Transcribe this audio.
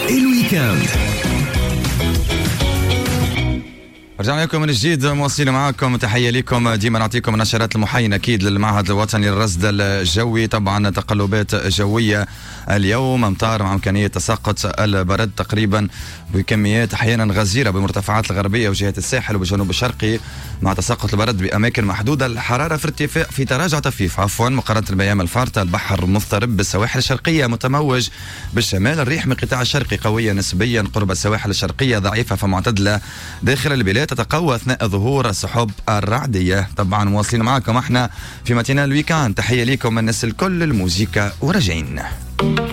الويكاند. رجعنا لكم من جديد، مواصلين معكم. تحية لكم، ديما نعطيكم النشرات المحاينة أكيد للمعهد الوطني للرصد الجوي. طبعا تقلبات جوية اليوم، أمطار مع إمكانية تساقط البرد تقريبا بكميات أحيانا غزيرة بالمرتفعات الغربية وجهة الساحل وبالجنوب الشرقي، مع تساقط البرد بأماكن محدودة. الحرارة في ارتفاع، في تراجع طفيف مقارنة بأيام الفارطة. البحر مضطرب بالسواحل الشرقية، متموج بالشمال. الريح من القطاع الشرقي قوية نسبيا قرب السواحل الشرقية، ضعيفة فمعتدلة داخل البلاد، تتقوى أثناء ظهور السحب الرعدية. طبعا مواصلين معكم احنا في ماتينال الويكاند. تحية لكم من نسل كل الموسيقى ورجعين.